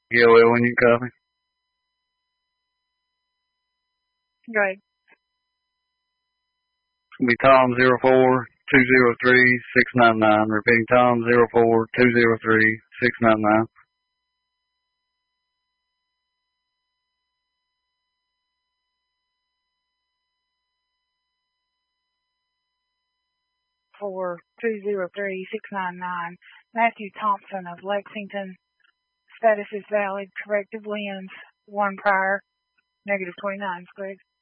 GOL when you copy. Go ahead. It's going to be Tom 04-203-699. Repeating, Tom 04-203-699. For 203-699, Matthew Thompson of Lexington. Status is valid. Corrective lens, 1 prior, -29, correct?